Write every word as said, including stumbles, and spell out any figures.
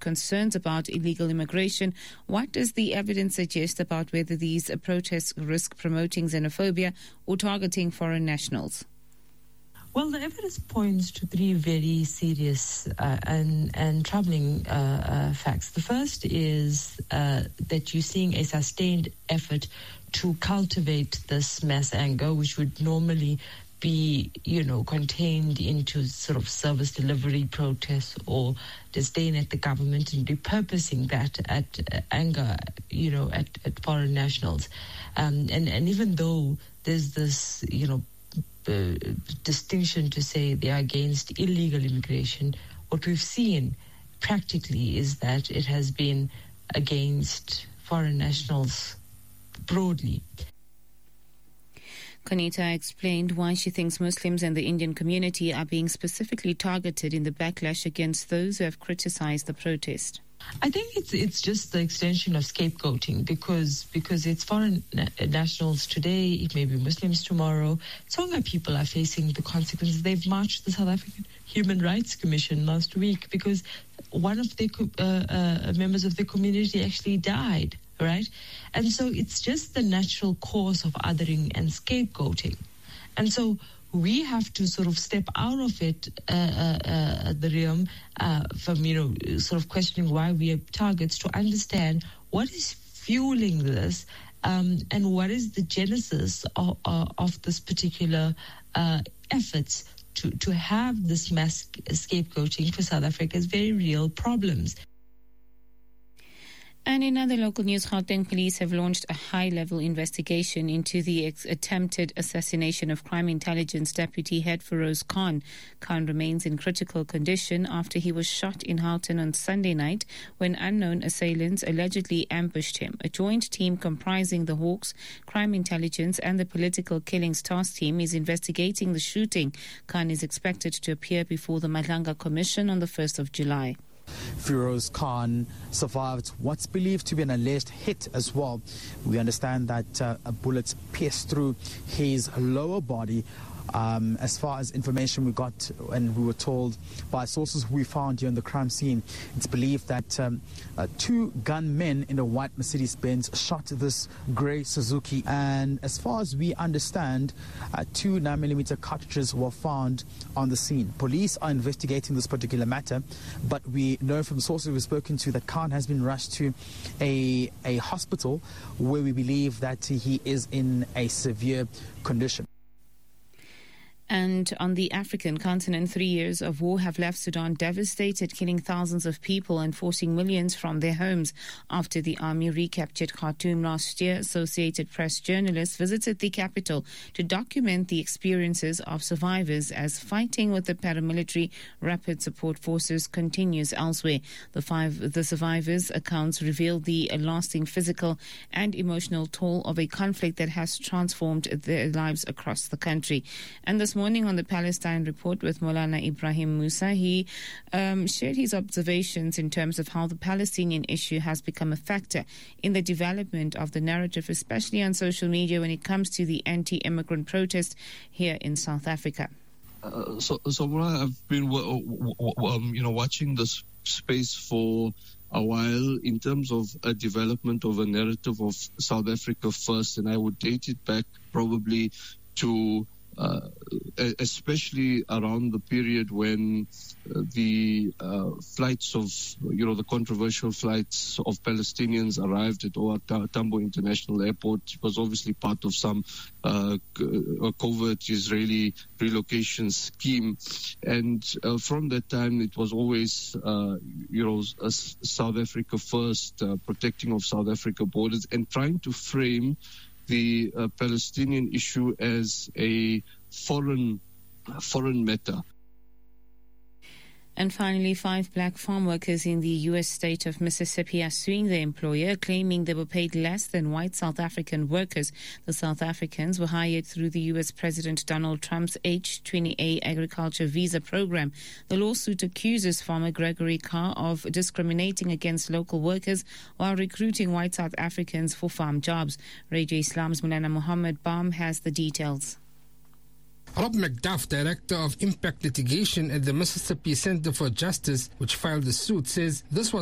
concerns about illegal immigration. What does the evidence suggest about whether these protests risk promoting xenophobia or targeting foreign nationals? Well, the evidence points to three very serious uh, and, and troubling uh, uh, facts. The first is uh, that you're seeing a sustained effort to cultivate this mass anger, which would normally be, you know, contained into sort of service delivery protests or disdain at the government, and repurposing that at uh, anger, you know, at, at foreign nationals. Um, and, and even though there's this, you know, Uh, distinction to say they are against illegal immigration, what we've seen practically is that it has been against foreign nationals broadly. Konita explained why she thinks Muslims and the Indian community are being specifically targeted in the backlash against those who have criticized the protest. I think it's it's just the extension of scapegoating, because because it's foreign na- nationals today, it may be Muslims tomorrow. Tonga people are facing the consequences. They've marched the South African Human Rights Commission last week because one of their co- uh, uh, members of the community actually died, right? And so it's just the natural course of othering and scapegoating. And so we have to sort of step out of it, uh, uh, uh, the realm, uh, from, you know, sort of questioning why we are targets, to understand what is fueling this, um, and what is the genesis of, uh, of this particular uh, efforts to, to have this mass scapegoating for South Africa's very real problems. And in other local news, Gauteng police have launched a high-level investigation into the ex- attempted assassination of Crime Intelligence Deputy Head Feroz Khan. Khan remains in critical condition after he was shot in Houghton on Sunday night when unknown assailants allegedly ambushed him. A joint team comprising the Hawks, Crime Intelligence and the Political Killings Task Team is investigating the shooting. Khan is expected to appear before the Malanga Commission on the first of July. Feroz Khan survived what's believed to be an alleged hit as well. We understand that uh, a bullet pierced through his lower body. Um, as far as information we got and we were told by sources we found here on the crime scene, it's believed that um, uh, two gunmen in a white Mercedes-Benz shot this grey Suzuki, and as far as we understand, uh, two nine millimeter cartridges were found on the scene. Police are investigating this particular matter, but we know from sources we've spoken to that Khan has been rushed to a, a hospital where we believe that he is in a severe condition. And on the African continent, three years of war have left Sudan devastated, killing thousands of people and forcing millions from their homes. After the army recaptured Khartoum last year, Associated Press journalists visited the capital to document the experiences of survivors as fighting with the paramilitary rapid support forces continues elsewhere. The five the survivors' accounts revealed the lasting physical and emotional toll of a conflict that has transformed their lives across the country. And this morning on the Palestine Report with Maulana Ibrahim Musa, he um, shared his observations in terms of how the Palestinian issue has become a factor in the development of the narrative, especially on social media when it comes to the anti-immigrant protest here in South Africa. Uh, so, so I've been, um, you know, watching this space for a while in terms of a development of a narrative of South Africa first, and I would date it back probably to Uh, especially around the period when uh, the uh, flights of, you know, the controversial flights of Palestinians arrived at O R Tambo International Airport. It was obviously part of some uh, covert Israeli relocation scheme. And uh, from that time, it was always, uh, you know, a South Africa first, uh, protecting of South Africa borders and trying to frame the uh, Palestinian issue as a foreign uh, foreign matter. And finally, five black farm workers in the U S state of Mississippi are suing their employer, claiming they were paid less than white South African workers. The South Africans were hired through the U S President Donald Trump's H twenty A agriculture visa program. The lawsuit accuses farmer Gregory Carr of discriminating against local workers while recruiting white South Africans for farm jobs. Radio Islam's Maulana Muhammad Baum has the details. Rob McDuff, Director of Impact Litigation at the Mississippi Center for Justice, which filed the suit, says this was